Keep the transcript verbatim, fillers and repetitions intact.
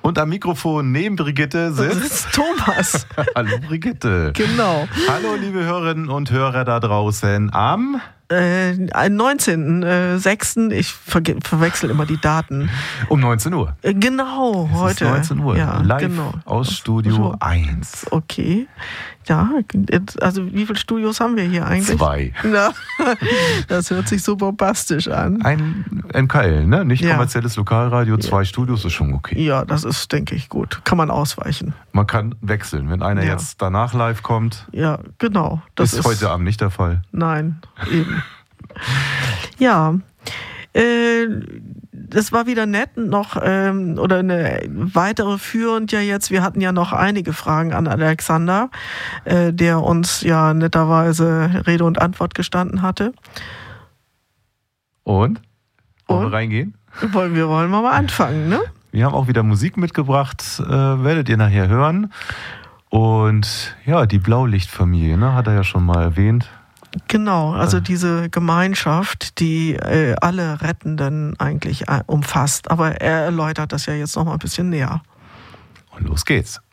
Und am Mikrofon neben Brigitte sitzt, sitzt Thomas. Hallo Brigitte. Genau. Hallo liebe Hörerinnen und Hörer da draußen am... Äh, neunzehnten sechsten Ich verge- verwechsel immer die Daten. Um neunzehn Uhr. Äh, genau, Es heute. ist neunzehn Uhr. Ja, Live genau. aus Studio eins. Okay. Ja, also wie viele Studios haben wir hier eigentlich? Zwei. Ja, das hört sich so bombastisch an. Ein N K L, ne? Nicht Ja. kommerzielles Lokalradio, zwei Studios ist schon okay. Ja, das ist, denke ich, gut. Kann man ausweichen. Man kann wechseln, wenn einer Ja. jetzt danach live kommt. Ja, genau. Das ist, ist heute Abend nicht der Fall. Nein, eben. Ja, äh, das war wieder nett noch, ähm, oder eine weitere führend ja jetzt. Wir hatten ja noch einige Fragen an Alexander, äh, der uns ja netterweise Rede und Antwort gestanden hatte. Und? Wollen Und? wir reingehen? Wollen wir wollen wir mal anfangen, ne? Wir haben auch wieder Musik mitgebracht, äh, werdet ihr nachher hören. Und ja, die Blaulichtfamilie, ne, hat er ja schon mal erwähnt. Genau, also diese Gemeinschaft, die äh, alle Rettenden eigentlich äh, umfasst. Aber er erläutert das ja jetzt noch mal ein bisschen näher. Und los geht's.